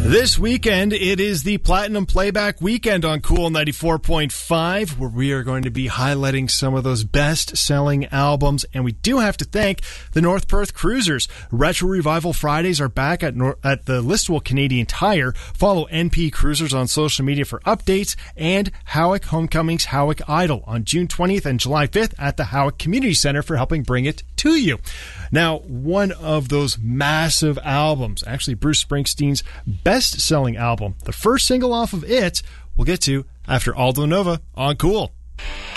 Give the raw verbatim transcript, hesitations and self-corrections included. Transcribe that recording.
This weekend, it is the Platinum Playback Weekend on Cool ninety-four point five, where we are going to be highlighting some of those best-selling albums. And we do have to thank the North Perth Cruisers. Retro Revival Fridays are back at Nor- at the Listowel Canadian Tire. Follow N P Cruisers on social media for updates, and Howick Homecoming's Howick Idol on June twentieth and July fifth at the Howick Community Center for helping bring it to you. Now, one of those massive albums, actually Bruce Springsteen's best-selling album, the first single off of it, we'll get to after Aldo Nova on Cool.